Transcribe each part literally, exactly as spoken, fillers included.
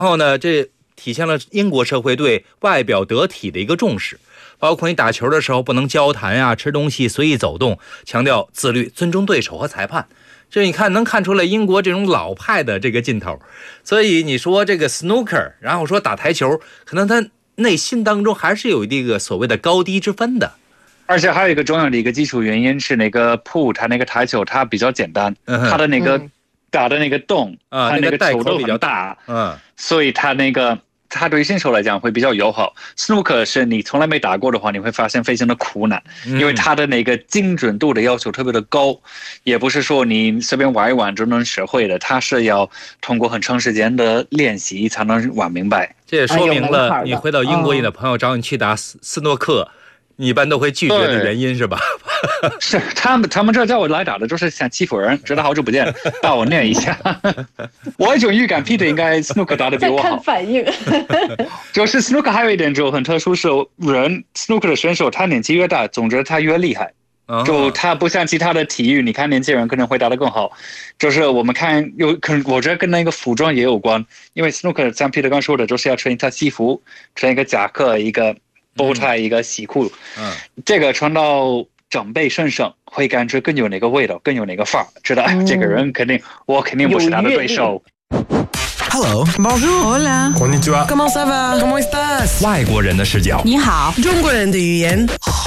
然后呢，这体现了英国社会对外表得体的一个重视，包括你打球的时候不能交谈呀、吃东西随意走动，强调自律、尊重对手和裁判。这你看能看出来英国这种老派的这个劲头。所以你说这个 snooker， 然后说打台球，可能他内心当中还是有这个所谓的高低之分的。 而且还有一个重要的一个基础原因是那个 pool 它那个台球它比较简单，嗯、它的那个打的那个洞啊，它那个球都比较大，嗯，所以它那个它对新手来讲会比较友好。snooker 是你从来没打过的话，你会发现非常的苦难，因为它的那个精准度的要求特别的高，也不是说你随便玩一玩就能学会的，它是要通过很长时间的练习才能玩明白。 这也说明了你回到英国，你的朋友找你去打斯斯诺克。你一般都会拒绝的原因是吧？ 是他们，他们这叫我来打的，就是想欺负人。知道好久不见，帮我念一下。我有一种预感 ，Peter 应该 snooker 打得比我好。 在看反应。 就是 snooker 还有一点就很特殊，是人 snooker 的选手，他年纪越大，总之他越厉害。就他不像其他的体育，你看年轻人可能会打得更好。就是我们看有可能，我觉得跟那个服装也有关，因为 snooker 像 Peter 刚说的，就是要穿一套西服，穿一个夹克，一个。包带一个西裤，嗯，这个穿到长辈身上会感觉更有那个味道，更有那个范儿，知道、嗯、这个人肯定，我肯定不是他的对手。 Hello, bonjour, hola, konnichiwa, comment ça va, comment estás？ 外国人的视角， 你好， 中国人的语言。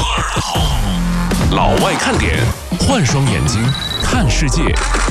老外看点，换双眼睛看世界。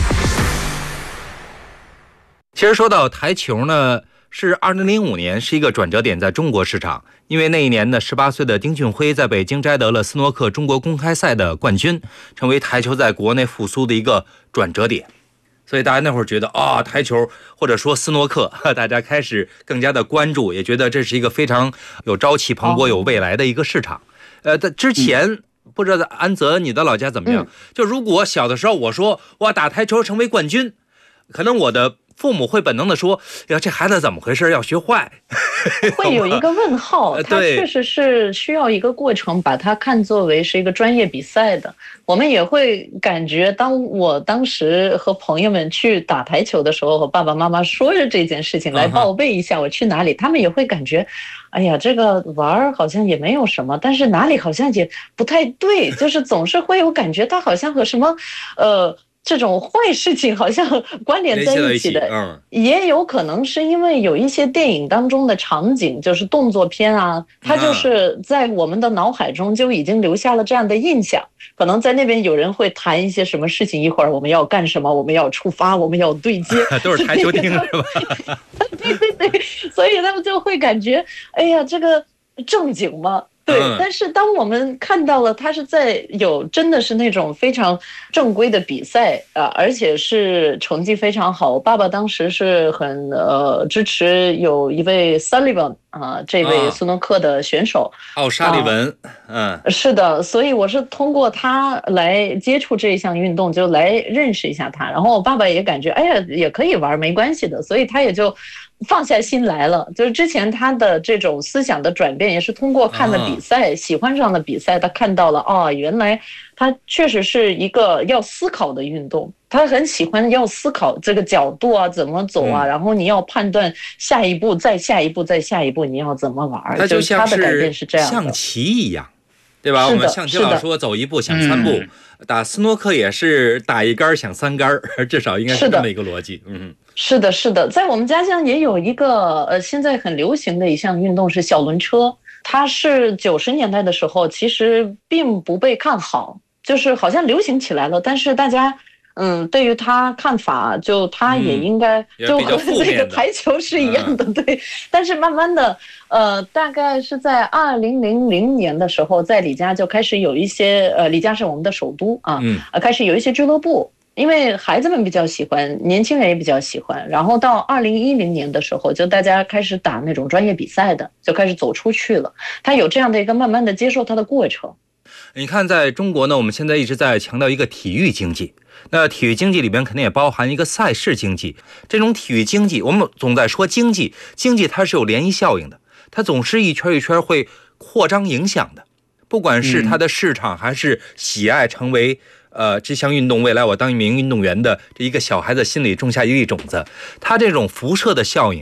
其实说到台球呢。是二零零五年是一个转折点在中国市场，因为那一年呢，十八岁的丁俊晖在北京摘得了斯诺克中国公开赛的冠军，成为台球在国内复苏的一个转折点。所以大家那会儿觉得啊、哦，台球或者说斯诺克，大家开始更加的关注，也觉得这是一个非常有朝气蓬勃、有未来的一个市场。呃，在之前。不知道安泽你的老家怎么样？就如果小的时候我说我要打台球成为冠军，可能我的父母会本能的说：“呀，这孩子怎么回事？要学坏。” 会有一个问号，它确实是需要一个过程，把它看作为是一个专业比赛的。我们也会感觉，当我当时和朋友们去打台球的时候，和爸爸妈妈说着这件事情来报备一下我去哪里，他们也会感觉，哎呀，这个玩好像也没有什么，但是哪里好像也不太对，就是总是会有感觉，它好像和什么，呃。这种坏事情好像关联在一起的，嗯，也有可能是因为有一些电影当中的场景，就是动作片啊，它就是在我们的脑海中就已经留下了这样的印象。可能在那边有人会谈一些什么事情，一会儿我们要干什么，我们要出发，我们要对接， 都是台球厅是吧？ 对对对，所以他们就会感觉，哎呀，这个正经吗？对，但是当我们看到了他是在有真的是那种非常正规的比赛啊，而且是成绩非常好。我爸爸当时是很呃支持有一位 Sullivan 啊，这位斯诺克的选手， 奥沙利文，嗯， 是的，所以我是通过他来接触这一项运动，就来认识一下他。然后我爸爸也感觉，哎呀，也可以玩，没关系的，所以他也就。放下心来了，就是之前他的这种思想的转变，也是通过看的比赛、啊、喜欢上的比赛，他看到了哦，原来他确实是一个要思考的运动，他很喜欢要思考这个角度啊，怎么走啊，嗯、然后你要判断下一步，再下一步，再下一步你要怎么玩， 他就像是他的改变是这样的， 象棋一样。对吧？我们象棋老说走一步想三步，嗯、打斯诺克也是打一杆想三杆，至少应该是这么一个逻辑。嗯， 是的，是的，在我们家乡也有一个呃，现在很流行的一项运动是小轮车，它是九十年代的时候其实并不被看好，就是好像流行起来了，但是大家。嗯，对于他看法，就他也应该、嗯、就和那个台球是一样的，嗯、对。但是慢慢的，呃，大概是在二零零零年的时候，在李家就开始有一些，呃，李家是我们的首都啊，嗯，呃，开始有一些俱乐部，因为孩子们比较喜欢，年轻人也比较喜欢。然后到二零一零年的时候，就大家开始打那种专业比赛的，就开始走出去了。他有这样的一个慢慢的接受他的过程。 你看，在中国呢，我们现在一直在强调一个体育经济。那体育经济里边肯定也包含一个赛事经济。这种体育经济，我们总在说经济，经济它是有涟漪效应的，它总是一圈一圈会扩张影响的。不管是它的市场，还是喜爱成为呃这项运动，未来我当一名运动员的这一个小孩子心里种下一粒种子，它这种辐射的效应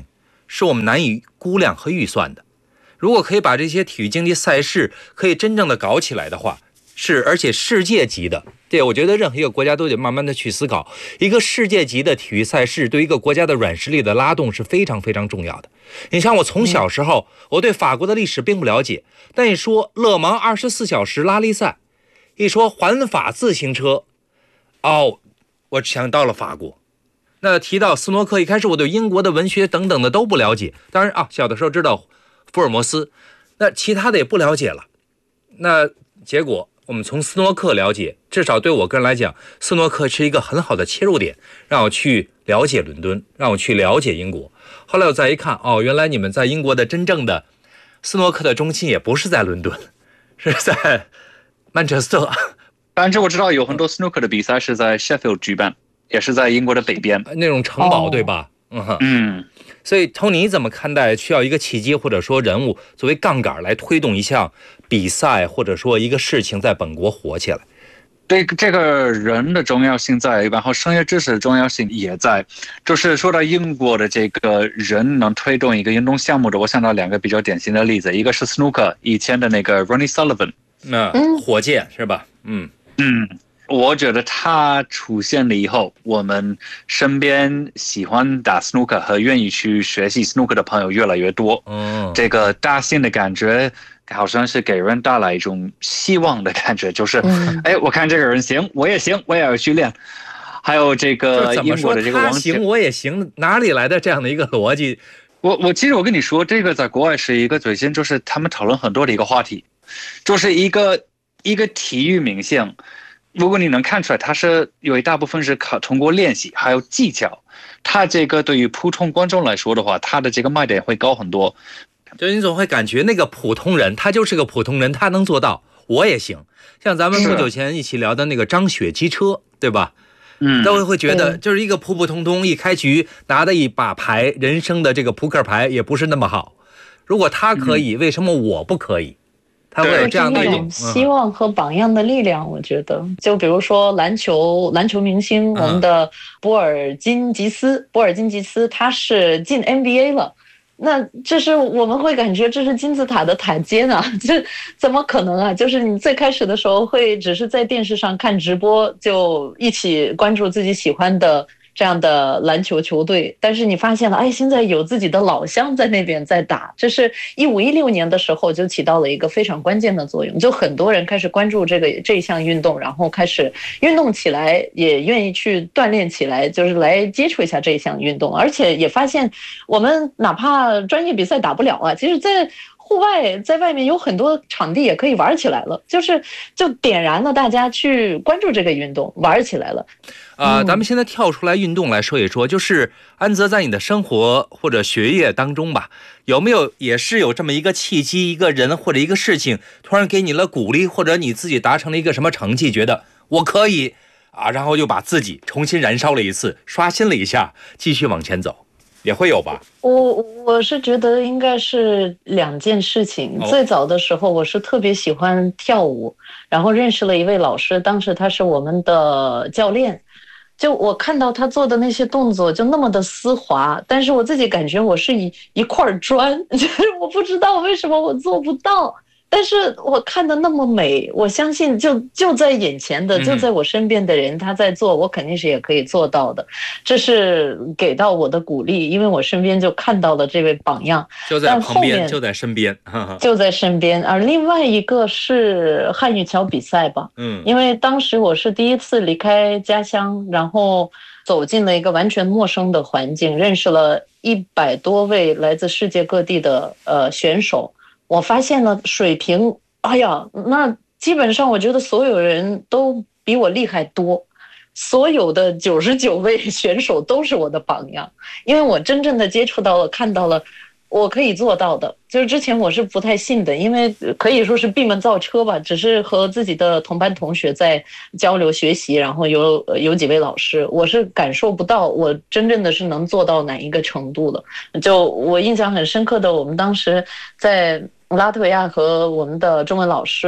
是我们难以估量和预算的。如果可以把这些体育竞技赛事可以真正的搞起来的话，是而且世界级的，对，我觉得任何一个国家都得慢慢的去思考，一个世界级的体育赛事对一个国家的软实力的拉动是非常非常重要的。你像我从小时候，我对法国的历史并不了解，但一说勒芒二十四小时拉力赛，一说环法自行车，哦，我想到了法国。那提到斯诺克，一开始我对英国的文学等等的都不了解，当然啊，小的时候知道福尔摩斯，那其他的也不了解了。那结果我们从斯诺克了解，至少对我个人来讲，斯诺克是一个很好的切入点，让我去了解伦敦，让我去了解英国。后来我再一看，哦，原来你们在英国的真正的斯诺克的中心也不是在伦敦，是在曼彻斯特。 反正我知道有很多斯诺克的比赛是在 Sheffield 举办，也是在英国的北边那种城堡，对吧？ 嗯嗯。 所以 Tony 怎么看待需要一个契机或者说人物作为杠杆来推动一项比赛或者说一个事情在本国火起来？ 对，这个人的重要性在，然后商业知识的重要性也在。就是说到英国的这个人能推动一个运动项目的，我想到两个比较典型的例子，一个是 Snooker 以前的那个 Ronnie Sullivan， 那火箭是吧？嗯嗯。我觉得他出现了以后，我们身边喜欢打 snooker 和愿意去学习 snooker 的朋友越来越多。 嗯，这个大型的感觉好像是给人带来一种希望的感觉，就是，嗯、哎，我看这个人行，我也行，我也要去练。还有这个英国的这个王行我也行，哪里来的这样的一个逻辑？ 我我其实我跟你说，这个在国外是一个最近就是他们讨论很多的一个话题，就是一个一个体育明星。如果你能看出来，他是有一大部分是靠通过练习还有技巧，他这个对于普通观众来说的话，他的这个卖点会高很多。 就你总会感觉那个普通人，他就是个普通人，他能做到，我也行。像咱们不久前一起聊的那个张雪机车，对吧？嗯，都会觉得就是一个普普通通一开局拿的一把牌，人生的这个扑克牌也不是那么好。如果他可以，嗯、为什么我不可以？他会有这样的一种希望和榜样的力量，我觉得，就比如说篮球，篮球明星，我们的波尔津吉斯，波尔津吉斯，他是进 N B A 了，那这是我们会感觉这是金字塔的塔尖啊，这怎么可能啊？就是你最开始的时候会只是在电视上看直播，就一起关注自己喜欢的这样的篮球球队，但是你发现了，哎，现在有自己的老乡在那边在打，这是一五一六年的时候就起到了一个非常关键的作用，就很多人开始关注这个这一项运动，然后开始运动起来，也愿意去锻炼起来，就是来接触一下这一项运动，而且也发现我们哪怕专业比赛打不了啊，其实在户外在外面有很多场地也可以玩起来了，就是就点燃了大家去关注这个运动，玩起来了。 啊、呃，咱们现在跳出来运动来说一说，就是安泽在你的生活或者学业当中吧，有没有也是有这么一个契机，一个人或者一个事情突然给你了鼓励，或者你自己达成了一个什么成绩，觉得我可以啊，然后又把自己重新燃烧了一次，刷新了一下，继续往前走。也会有吧？ 我我是觉得应该是两件事情。哦、最早的时候，我是特别喜欢跳舞，然后认识了一位老师，当时他是我们的教练。就我看到他做的那些动作就那么的丝滑，但是我自己感觉我是一一块砖，就是我不知道为什么我做不到。但是我看的那么美，我相信就就在眼前的，就在我身边的人他在做，我肯定是也可以做到的。这是给到我的鼓励，因为我身边就看到了这位榜样， 就在旁边，就在身边， 就在身边。而另外一个是汉语桥比赛吧，嗯，因为当时我是第一次离开家乡，然后走进了一个完全陌生的环境，认识了一百多位来自世界各地的呃选手。我发现了水平，哎呀，那基本上我觉得所有人都比我厉害多，所有的九十九位选手都是我的榜样，因为我真正的接触到了，看到了我可以做到的。就是之前我是不太信的，因为可以说是闭门造车吧，只是和自己的同班同学在交流学习，然后有有几位老师，我是感受不到我真正的是能做到哪一个程度的。就我印象很深刻的，我们当时在拉脱维亚和我们的中文老师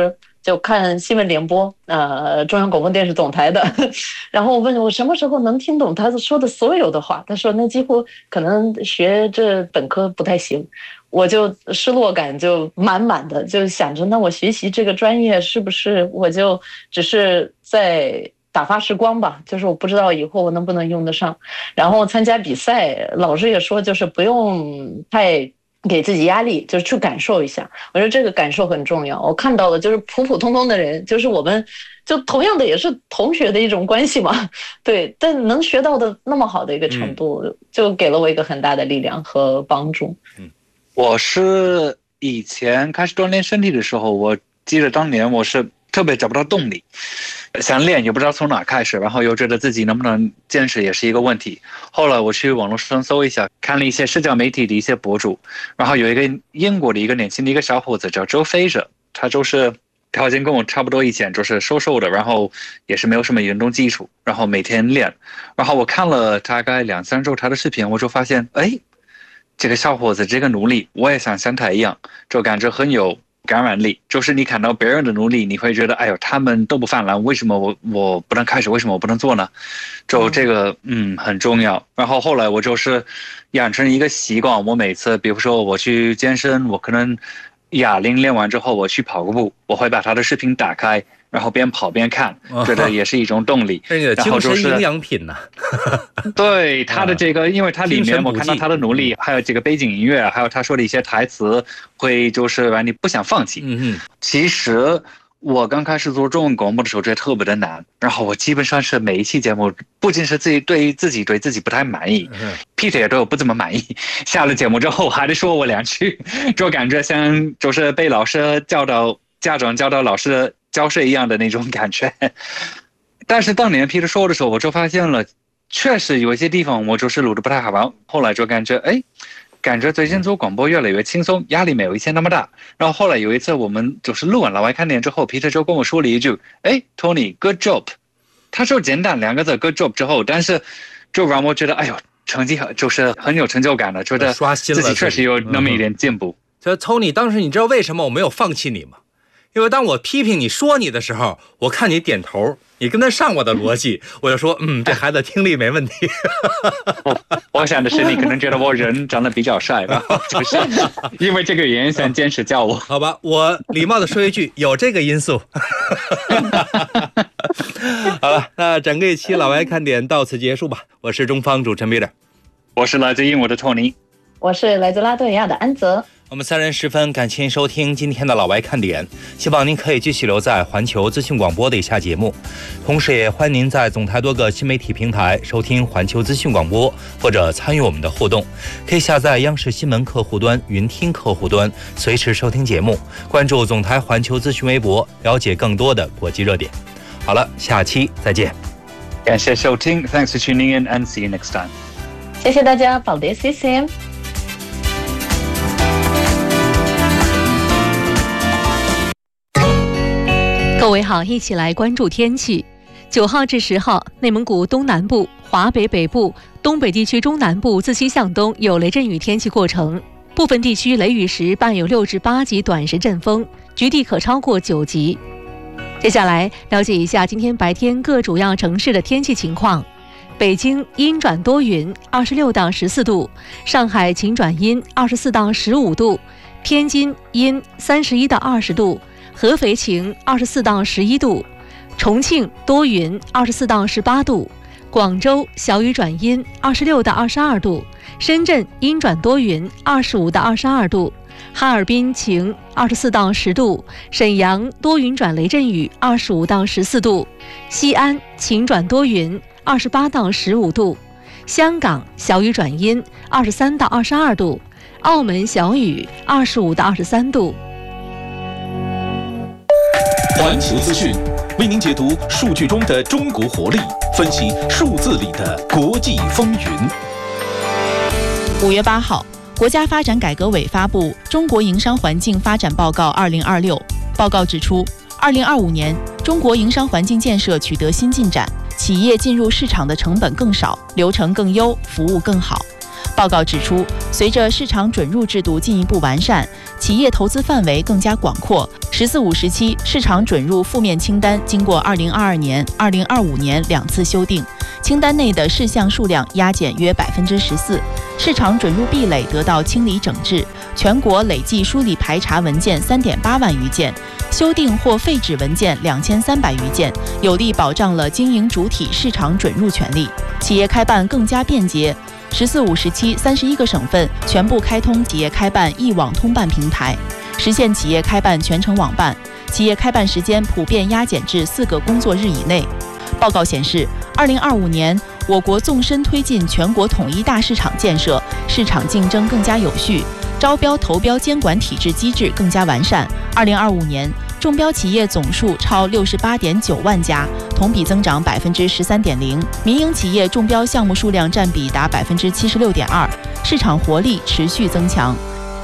就看新闻联播，呃，中央广播电视总台的。然后我问我什么时候能听懂他说的所有的话，他说那几乎可能学这本科不太行。我就失落感就满满的，就想着那我学习这个专业是不是我就只是在打发时光吧，就是我不知道以后我能不能用得上。然后参加比赛，老师也说就是不用太给自己压力，就是去感受一下。我觉得这个感受很重要。我看到的就是普普通通的人，就是我们就同样的也是同学的一种关系嘛，对，但能学到的那么好的一个程度，嗯、就给了我一个很大的力量和帮助。 嗯，我是以前开始锻炼身体的时候，我记得当年我是特别找不到动力，想练也不知道从哪开始，然后又觉得自己能不能坚持也是一个问题。后来我去网络上搜一下，看了一些社交媒体的一些博主，然后有一个英国的一个年轻的一个小伙子叫周飞者，他就是条件跟我差不多，以前就是瘦瘦的，然后也是没有什么运动基础，然后每天练。然后我看了大概两三周他的视频，我就发现，哎，这个小伙子这个努力，我也想像他一样，就感觉很有感染力。就是你看到别人的努力，你会觉得，哎呦，他们都不犯懒，为什么我我不能开始？为什么我不能做呢？就这个，嗯，很重要。然后后来我就是养成一个习惯，我每次，比如说我去健身，我可能哑铃练完之后，我去跑个步，我会把他的视频打开，然后边跑边看，觉得也是一种动力。 这是你的精神营养品呢、 啊。对他的这个，因为他里面我看到他的努力，还有这个背景音乐，还有他说的一些台词，会就是让你不想放弃。 嗯其实我刚开始做中文广播的时候，觉得特别的难。然后我基本上是每一期节目，不仅是自己对自己对自己不太满意、嗯、，Peter 也对我不怎么满意。下了节目之后，还得说我两句，就感觉像就是被老师教导、家长教导老师的教授一样的那种感觉。但是当年 Peter 说的时候，我就发现了，确实有一些地方我就是录的不太好。后来就感觉，哎。感觉最近做广播越来越轻松，压力没有以前那么大。然后后来有一次我们就是录完老外看点之后 Peter 就跟我说了一句，哎 Tony good job。 他说简单两个字 good job 之后，但是就让我觉得哎呦成绩就是很有成就感的，觉得自己确实有那么一点进步。 所以 Tony 当时你知道为什么我没有放弃你吗？因为当我批评你说你的时候，我看你点头，你跟得上我的逻辑，我就说嗯，这孩子听力没问题。 我, 我想的是你可能觉得我人长得比较帅吧，就是因为这个原因想坚持叫我。 好吧，我礼貌的说一句，有这个因素。好了，那整个一期老外看点到此结束吧。我是中方主持人 Peter， 我是来自英国的 Tony， 我是来自拉脱维亚的安泽。 我们三人十分感谢您收听今天的老外看点，希望您可以继续留在环球资讯广播的以下节目，同时也欢迎您在总台多个新媒体平台收听环球资讯广播，或者参与我们的互动。可以下载央视新闻客户端、云听客户端，随时收听节目，关注总台环球资讯微博，了解更多的国际热点。好了，下期再见。 感谢收听 Thanks for tuning in and see you next time。 谢谢大家，paldies visiem。 各位好，一起来关注天气。九号至十号，内蒙古东南部、华北北部、东北地区中南部自西向东有雷阵雨天气过程，部分地区雷雨时伴有六至八级短时阵风，局地可超过九级。接下来了解一下今天白天各主要城市的天气情况。北京阴转多云，二十六到十四度；上海晴转阴，二十四到十五度；天津阴，三十一到二十度；合肥晴，二十四到十一度；重庆多云，二十四到十八度；广州小雨转阴，二十六到二十二度；深圳阴转多云，二十五到二十二度；哈尔滨晴，二十四到十度；沈阳多云转雷阵雨，二十五到十四度；西安晴转多云，二十八到十五度；香港小雨转阴，二十三到二十二度；澳门小雨，二十五到二十三度。 环球资讯为您解读数据中的中国活力，分析数字里的国际风云。 五月八号，国家发展改革委发布《中国营商环境发展报告二零二六》。报告指出，二零二五年中国营商环境建设取得新进展，企业进入市场的成本更少，流程更优，服务更好。 报告指出，随着市场准入制度进一步完善，企业投资范围更加广阔，十四五时期市场准入负面清单经过二零二二年、二零二五年两次修订，清单内的事项数量压减约百分之十四，市场准入壁垒得到清理整治，全国累计梳理排查文件三点八万余件，修订或废止文件两千三百余件，有力保障了经营主体市场准入权利，企业开办更加便捷。十四五时期，三十一个省份全部开通企业开办一网通办平台，实现企业开办全程网办，企业开办时间普遍压减至四个工作日以内。报告显示，二零二五年我国纵深推进全国统一大市场建设，市场竞争更加有序，招标投标监管体制机制更加完善。二零二五年中标企业总数超六十八点九万家，同比增长百分之十三点零，民营企业中标项目数量占比达百分之七十六点二，市场活力持续增强。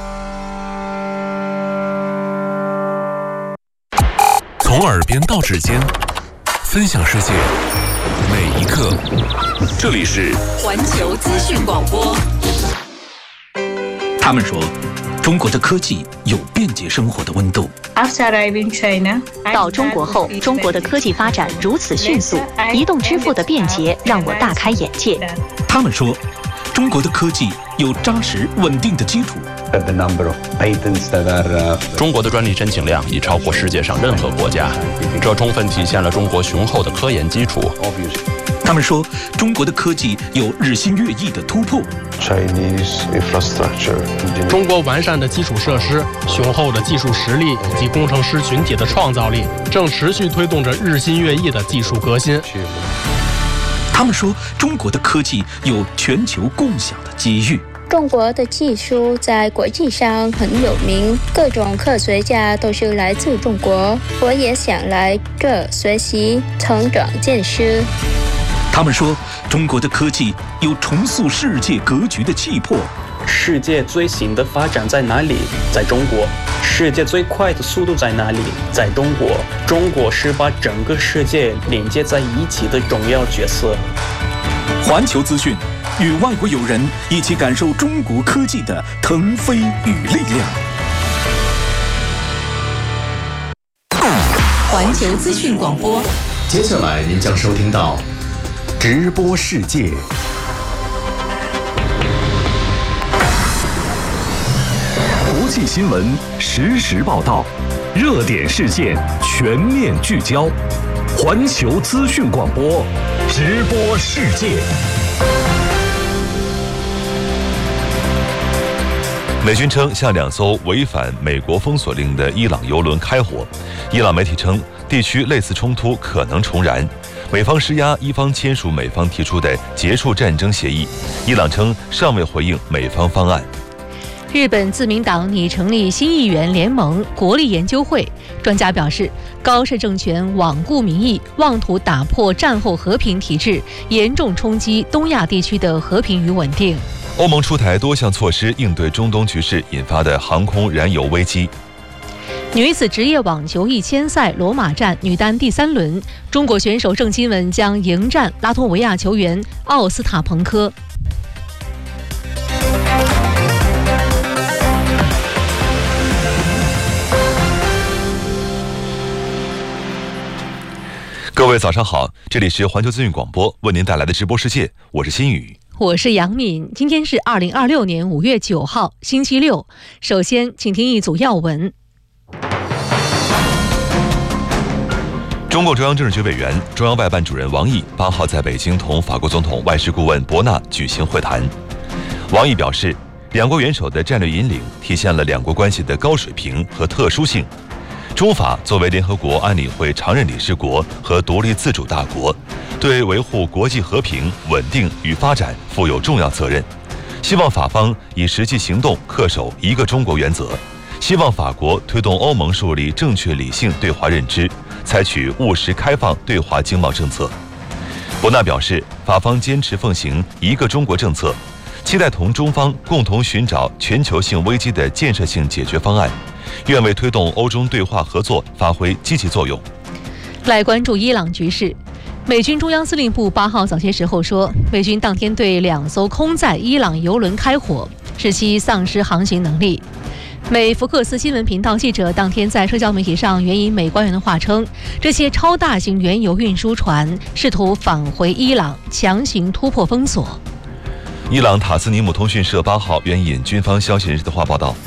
从耳边到指尖，分享世界每一刻。这里是环球资讯广播。 他们说，中国的科技有便捷生活的温度。 到中国后，中国的科技发展如此迅速，移动支付的便捷让我大开眼界。 他们说，中国的科技有扎实稳定的基础。 中国的专利申请量已超过世界上任何国家，这充分体现了中国雄厚的科研基础。 他们说，中国的科技有日新月异的突破。 中国完善的基础设施、雄厚的技术实力以及工程师群体的创造力，正持续推动着日新月异的技术革新。 他们说，中国的科技有全球共享的机遇。 中国的技术在国际上很有名，各种科学家都是来自中国，我也想来这学习、成长见识。 他们说，中国的科技有重塑世界格局的气魄。 世界最新的发展在哪里？在中国。世界最快的速度在哪里？在中国。中国是把整个世界连接在一起的重要角色。 环球资讯，与外国友人一起感受中国科技的腾飞与力量。 环球资讯广播， 接下来您将收听到直播世界。国际新闻实时报道，热点事件全面聚焦。环球资讯广播，直播世界。 美军称向两艘违反美国封锁令的伊朗油轮开火。伊朗媒体称，地区类似冲突可能重燃。美方施压伊方签署美方提出的结束战争协议。伊朗称尚未回应美方方案。 日本自民党拟成立新议员联盟国力研究会，专家表示，高市政权罔顾民意，妄图打破战后和平体制，严重冲击东亚地区的和平与稳定。 欧盟出台多项措施应对中东局势引发的航空燃油危机。 女子职业网球一千赛罗马站女单第三轮，中国选手郑钦文将迎战拉脱维亚球员奥斯塔彭科。 各位早上好，这里是环球资讯广播为您带来的直播世界，我是新宇， 我是杨敏。今天是二零二六年五月九号，星期六。首先，请听一组要闻。 中共中央政治局委员、中央外办主任王毅八号在北京同法国总统外事顾问博纳举行会谈。王毅表示，两国元首的战略引领体现了两国关系的高水平和特殊性。中法作为联合国安理会常任理事国和独立自主大国，对维护国际和平、稳定与发展负有重要责任。希望法方以实际行动恪守一个中国原则，希望法国推动欧盟树立正确理性对华认知，采取务实开放对华经贸政策。博纳表示，法方坚持奉行一个中国政策，期待同中方共同寻找全球性危机的建设性解决方案，愿为推动欧中对话合作发挥积极作用。 来关注伊朗局势。 美军中央司令部八号早些时候说，美军当天对两艘空载伊朗油轮开火，使其丧失航行能力。美福克斯新闻频道记者当天在社交媒体上援引美官员的话称，这些超大型原油运输船试图返回伊朗，强行突破封锁。 伊朗塔斯尼姆通讯社八号援引军方消息人士的话报道，